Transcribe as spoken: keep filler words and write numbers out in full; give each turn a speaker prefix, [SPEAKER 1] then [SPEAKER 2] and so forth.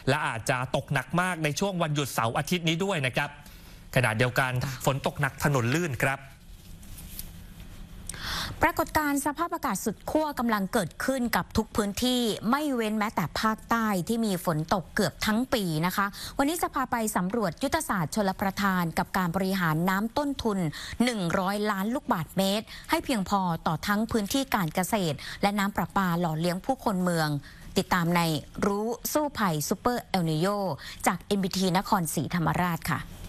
[SPEAKER 1] และอาจจะตกหนักมากในช่วงวันหยุดเสาร์อาทิตย์นี้ด้วยนะครับขณะเดียวกันฝนตกหนักถนนลื่นครับ
[SPEAKER 2] ปรากฏการณ์สภาพอากาศสุดขั้วกำลังเกิดขึ้นกับทุกพื้นที่ไม่เว้นแม้แต่ภาคใต้ที่มีฝนตกเกือบทั้งปีนะคะวันนี้จะพาไปสำรวจยุทธศาสตร์ชลประทานกับการบริหารน้ำต้นทุนหนึ่งร้อยล้านลูกบาศก์เมตรให้เพียงพอต่อทั้งพื้นที่การเกษตรและน้ำประปาหล่อเลี้ยงผู้คนเมืองติดตามในรู้สู้ภัยซูเปอร์เอลนิโยจาก เอ็ม บี ที นครศรีธรรมราชค่ะ